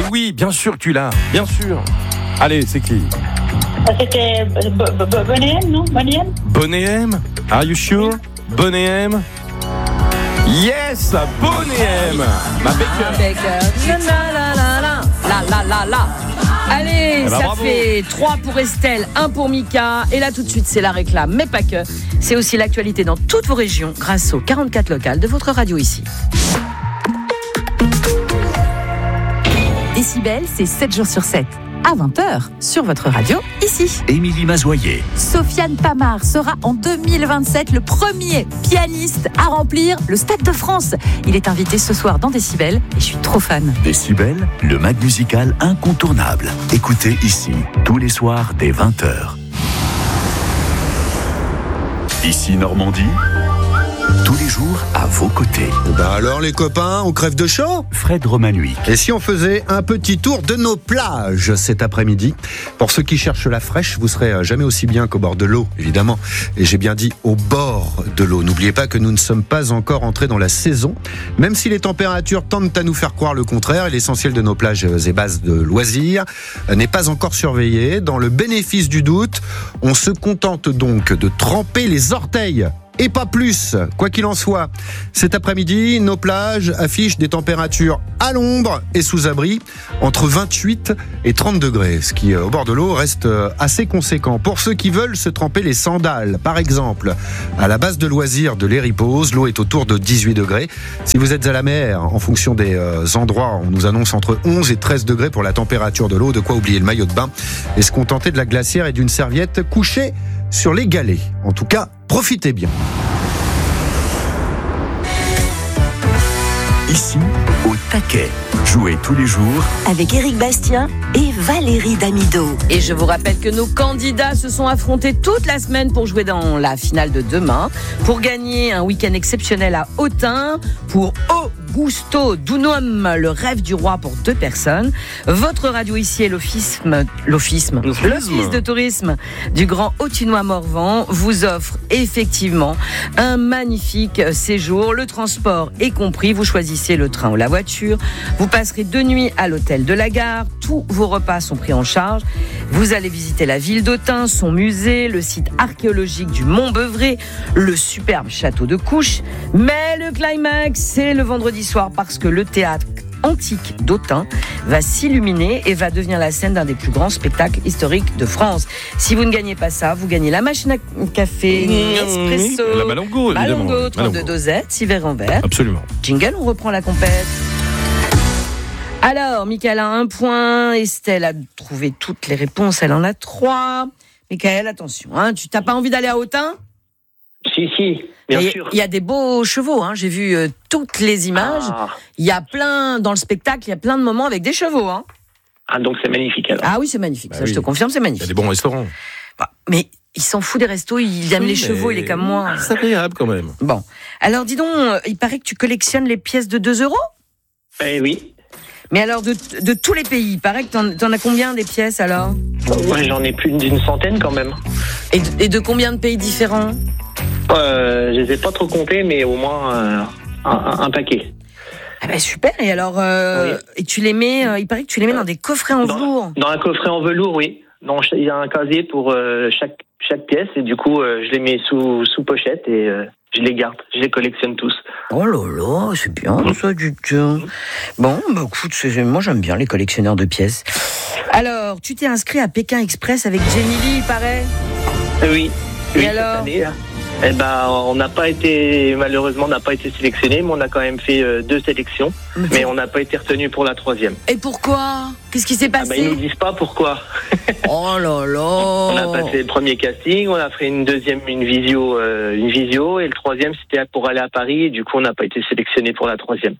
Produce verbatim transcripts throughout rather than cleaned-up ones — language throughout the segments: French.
oui, bien sûr que tu l'as, bien sûr. Allez, c'est qui? C'était Bonnet M, non? Bonnet M? Bonnet M? Are you sure? Bonnet M? Yes, Bonnet M. Ma Baker. Baker. La la la la la la la la. Allez, eh ben ça bravo. fait trois pour Estelle, un pour Mika. Et là, tout de suite, c'est la réclame, mais pas que. C'est aussi l'actualité dans toutes vos régions grâce aux quarante-quatre locales de votre radio ici. Décibel, c'est sept jours sur sept. À vingt heures, sur votre radio, ici. Émilie Mazoyer. Sofiane Pamar sera en deux mille vingt-sept le premier pianiste à remplir le Stade de France. Il est invité ce soir dans Décibel et je suis trop fan. Décibel, le mag musical incontournable. Écoutez ici, tous les soirs dès vingt heures. Ici Normandie, tous les jours à vos côtés. Ben alors les copains, on crève de chaud? Fred Romanuik. Et si on faisait un petit tour de nos plages cet après-midi? Pour ceux qui cherchent la fraîche, vous serez jamais aussi bien qu'au bord de l'eau, évidemment. Et j'ai bien dit au bord de l'eau. N'oubliez pas que nous ne sommes pas encore entrés dans la saison. Même si les températures tendent à nous faire croire le contraire, et l'essentiel de nos plages et bases de loisirs n'est pas encore surveillé. Dans le bénéfice du doute, on se contente donc de tremper les orteils. Et pas plus, quoi qu'il en soit. Cet après-midi, nos plages affichent des températures à l'ombre et sous abri entre vingt-huit et trente degrés, ce qui, au bord de l'eau, reste assez conséquent. Pour ceux qui veulent se tremper les sandales, par exemple, à la base de loisirs de l'Héripose, l'eau est autour de dix-huit degrés. Si vous êtes à la mer, en fonction des euh, endroits, on nous annonce entre onze et treize degrés pour la température de l'eau, de quoi oublier le maillot de bain et se contenter de la glacière et d'une serviette couchée sur les galets. En tout cas, profitez bien. Ici, au taquet. Jouez tous les jours avec Éric Bastien et Valérie Damido. Et je vous rappelle que nos candidats se sont affrontés toute la semaine pour jouer dans la finale de demain, pour gagner un week-end exceptionnel à Autun, pour Augusto Dunum, le rêve du roi pour deux personnes. Votre radio ici est l'office, l'office, l'office de tourisme du Grand Autunois Morvan vous offre effectivement un magnifique séjour. Le transport est compris, vous choisissez le train ou la voiture. Vous passerez deux nuits à l'hôtel de la gare. Tous vos repas sont pris en charge. Vous allez visiter la ville d'Autun, son musée, le site archéologique du Mont-Beuvray, le superbe château de Couches. Mais le climax, c'est le vendredi soir parce que le théâtre antique d'Autun va s'illuminer et va devenir la scène d'un des plus grands spectacles historiques de France. Si vous ne gagnez pas ça, vous gagnez la machine à café, mmh, espresso, la Malongo, évidemment. Malongo, trente-deux dosettes, six verres en verre. Absolument. Jingle, on reprend la compète. Alors, Michael a un point, Estelle a trouvé toutes les réponses, elle en a trois. Michael, attention, hein, tu n'as pas envie d'aller à Autun ? Si, si, bien Et sûr. Il y a des beaux chevaux, hein, j'ai vu euh, toutes les images. Ah. Il y a plein, dans le spectacle, il y a plein de moments avec des chevaux. Hein. Ah, donc c'est magnifique alors. Ah oui, c'est magnifique, Bah ça oui. je te confirme, c'est Il y a magnifique. des bons restaurants. Bah, mais il s'en fout des restos, il aime Oui, les chevaux, mais il est comme moi. C'est agréable quand même. Bon, alors dis donc, euh, il paraît que tu collectionnes les pièces de deux euros ? Eh oui. Mais alors, de, de tous les pays, il paraît que t'en, t'en as combien des pièces alors ? Moi, j'en ai plus d'une centaine quand même. et de, et de combien de pays différents ? Euh, je les ai pas trop comptés, mais au moins euh, un, un, un paquet. Ah ben super, et alors, euh, Oui. et tu les mets, euh, il paraît que tu les mets dans des coffrets en velours. Dans un coffret en velours, oui. Donc, il y a un casier pour euh, chaque, chaque pièce, et du coup, euh, je les mets sous, sous pochette et euh, je les garde. Je les collectionne tous. Oh là là, c'est bien ça du tout. Bon, bah écoute, c'est- moi j'aime bien les collectionneurs de pièces. Alors, tu t'es inscrit à Pékin Express avec Jenny Lee, il paraît ? Oui. Et oui, alors cette année, eh ben, on n'a pas été, malheureusement, on n'a pas été sélectionné, mais on a quand même fait euh, deux sélections, mais on n'a pas été retenu pour la troisième. Et pourquoi ? Qu'est-ce qui s'est Ah ben, passé ? ils nous disent pas pourquoi. Oh là là. On a passé le premier casting, on a fait une deuxième, une visio, euh, une visio, et le troisième c'était pour aller à Paris, et du coup on n'a pas été sélectionné pour la troisième.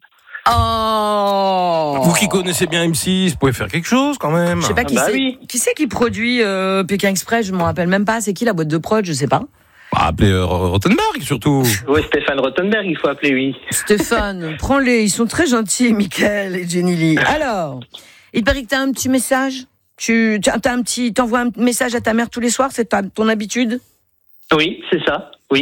Oh. Vous qui connaissez bien M six, vous pouvez faire quelque chose quand même. Je sais pas qui Ah bah c'est. oui. Qui c'est qui produit euh, Pékin Express ? Je m'en rappelle même pas. C'est qui la boîte de prod ? Je sais pas. Bah, appelez euh, Rothenberg surtout. Oui, Stéphane Rothenberg, il faut appeler, oui. Stéphane, prends-les. Ils sont très gentils, Mickaël et Jenny Lee. Alors, il paraît que t'as un petit message. Tu t'as un petit, t'envoies un message à ta mère tous les soirs. C'est ta, ton habitude ? Oui, c'est ça, oui.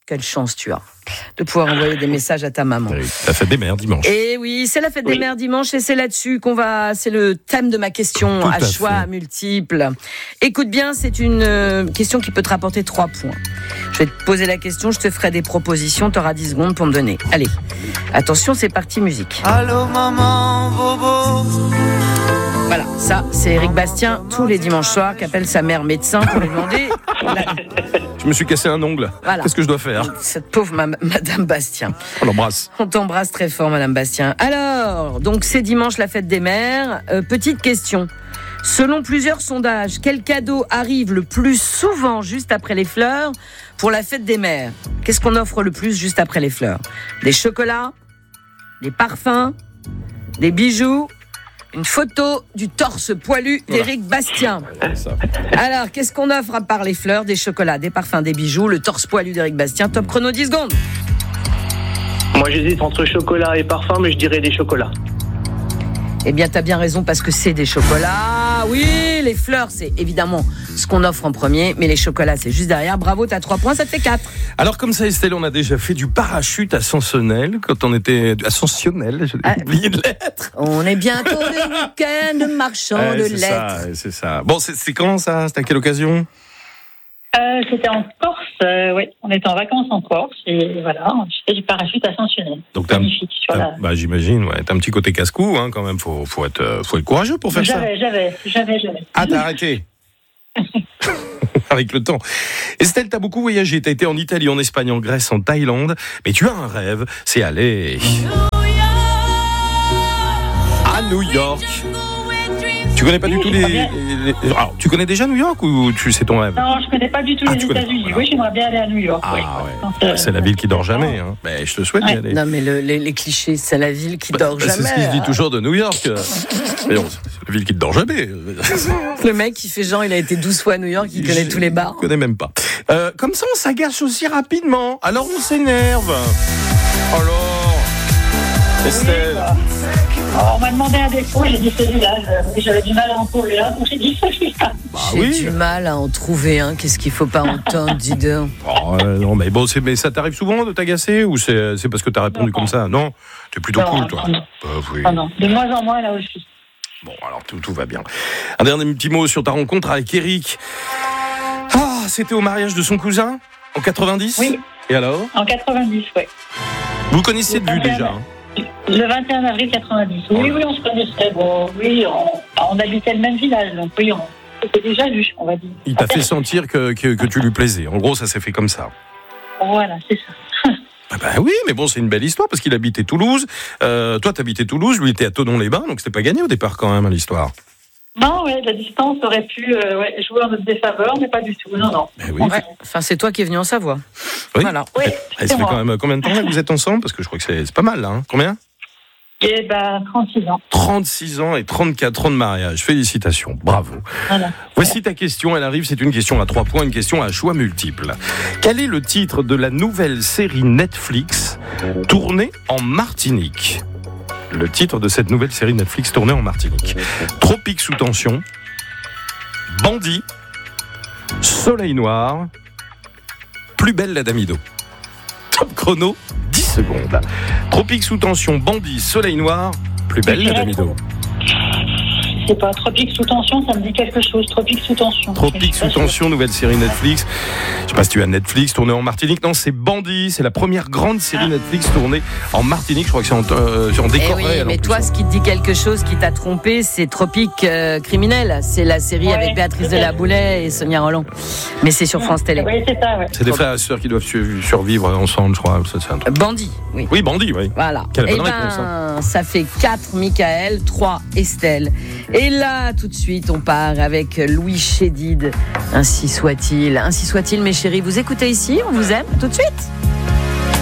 quelle chance tu as de pouvoir envoyer des messages à ta maman. Oui, la fête des mères dimanche. Et oui, c'est la fête Oui. des mères dimanche et c'est là-dessus qu'on va. C'est le thème de ma question Tout à, à choix fait. multiples. Écoute bien, c'est une euh, question qui peut te rapporter trois points. Je vais te poser la question, je te ferai des propositions, tu auras dix secondes pour me donner. Allez, attention, c'est parti musique. Allô maman, bobo. Voilà, ça, c'est Éric Bastien tous les dimanches soirs qui appelle sa mère médecin pour lui demander. la- Je me suis cassé un ongle. Voilà. Qu'est-ce que je dois faire? Cette pauvre ma- Madame Bastien. On l'embrasse. On t'embrasse très fort, Madame Bastien. Alors, donc c'est dimanche la fête des mères. Euh, petite question. Selon plusieurs sondages, quel cadeau arrive le plus souvent juste après les fleurs pour la fête des mères? Qu'est-ce qu'on offre le plus juste après les fleurs? Des chocolats, des parfums, des bijoux, une photo du torse poilu d'Éric Bastien. Ça. Alors, qu'est-ce qu'on offre à part les fleurs? Des chocolats, des parfums, des bijoux, le torse poilu d'Éric Bastien. Top chrono, dix secondes. Moi, j'hésite entre chocolat et parfum, mais je dirais des chocolats. Eh bien, t'as bien raison parce que c'est des chocolats. Oui, les fleurs, c'est évidemment ce qu'on offre en premier, mais les chocolats, c'est juste derrière. Bravo, t'as trois points, ça te fait quatre. Alors comme ça, Estelle, on a déjà fait du parachute ascensionnel quand on était ascensionnel. J'ai Ah. oublié de l'être. On est bientôt le week-end marchand Ouais, de c'est lettres. ça, ouais, c'est ça. Bon, c'est, c'est quand ça? C'était à quelle occasion? Euh, C'était en Corse, euh, oui. On était en vacances en Corse et voilà, on fait du parachute ascensionnel. Donc t'as un- Magnifique. Sur t'as- la... bah, j'imagine, ouais. T'as un petit côté casse-cou, hein, quand même. Faut, faut être, euh, faut être courageux pour faire ça. J'avais, j'avais, j'avais, j'avais. Ah, t'as arrêté. Avec le temps. Estelle, t'as beaucoup voyagé. T'as été en Italie, en Espagne, en Grèce, en Thaïlande. Mais tu as un rêve, c'est aller à New York. Tu connais pas du Oui, tout je les, crois bien. les- les- Alors, tu connais déjà New York ou tu c'est ton rêve? Non, je connais pas du tout Ah, les tu connais pas, États-Unis. voilà. Oui, j'aimerais bien aller à New York. Ah oui. ouais. Donc, euh, C'est la ville qui dort jamais. Hein. Ben, je te souhaite d'y Ouais. aller. Non, mais le- les, les clichés, c'est la ville qui dort Bah, jamais. c'est ce qui se dit toujours de New York. Mais bon, c'est la ville qui ne dort jamais. Le mec qui fait genre, il a été douze fois à New York, il connaît tous les bars. Je connais même pas. Euh, comme ça, on s'agace aussi rapidement. Alors, on s'énerve. Alors, Estelle. bah. Alors, on m'a demandé un défaut, j'ai dit celui-là. Je- J'avais du mal à en trouver un, donc j'ai dit celui-là. Bah J'ai oui. du mal à en trouver un. Qu'est-ce qu'il faut pas entendre, dis donc. Oh, euh, non, mais bon, c'est, mais ça t'arrive souvent de t'agacer ou c'est, c'est parce que t'as répondu Non. comme ça? Non, t'es plutôt Non, cool, toi. non. Bah, oui. Ah non, de moins en moins là aussi. Bon, alors tout, tout va bien. Un dernier petit mot sur ta rencontre avec Eric. Ah, c'était au mariage de son cousin en quatre-vingt-dix? Oui. Et alors? En quatre-vingt-dix, oui. Vous le connaissiez de vue déjà, hein? Le vingt et un avril quatre-vingt-dix. Oui, oui, on se connaissait. Bon, oui, on, on habitait le même village, donc oui, on s'était déjà vu, on va dire. Il t'a fait sentir que, que, que tu lui plaisais. En gros, ça s'est fait comme ça. Voilà, c'est ça. Ah ben oui, mais bon, c'est une belle histoire parce qu'il habitait Toulouse. Euh, toi, t'habitais Toulouse, lui était à Thonon-les-Bains, donc c'était pas gagné au départ quand même, hein, l'histoire. Non, ouais, la distance aurait pu euh, ouais, jouer en notre défaveur, mais pas du tout. Non, non. Ben oui. Ouais. Enfin, c'est toi qui es venu en Savoie. Oui. Voilà. Oui, Et ça c'est fait moi. quand même combien de temps là, que vous êtes ensemble? Parce que je crois que c'est, c'est pas mal là. Hein. Combien? Et ben, trente-six ans. trente-six ans et trente-quatre ans de mariage. Félicitations, bravo. Voilà. Voici ta question, elle arrive, c'est une question à trois points, une question à choix multiples. Quel est le titre de la nouvelle série Netflix tournée en Martinique? Le titre de cette nouvelle série Netflix tournée en Martinique. Tropique sous tension, Bandit, Soleil noir, Plus belle la Damido. Top chrono, dix secondes. Tropique sous tension, Bandit, Soleil noir, Plus belle la Damido. Je sais pas, Tropique sous tension, ça me dit quelque chose. Tropique sous tension. Tropique Je suis sous pas sûre. tension, nouvelle série Netflix. Je sais pas si tu as Netflix, tournée en Martinique. Non, c'est Bandit, c'est la première grande série Netflix tournée en Martinique. Je crois que c'est en, euh, c'est en Eh décor oui, réel, en mais plus, toi, hein. ce qui te dit quelque chose, qui t'a trompé, c'est Tropique euh, criminel. C'est la série Ouais, avec Béatrice peut-être. Delaboulet et Sonia Roland. Mais c'est sur France Télé. Oui, c'est ça, ouais. C'est des frères et sœurs qui doivent su- survivre ensemble, je crois. Ça, c'est un truc. Bandit, oui. Oui, Bandit, oui. Voilà. Quelle Eh bonne ben, réponse, hein. ça fait quatre Michael, trois Estelle. Et là, tout de suite, on part avec Louis Chédid. Ainsi soit-il. Ainsi soit-il, mes chéris. Vous écoutez ici, on vous aime. Tout de suite.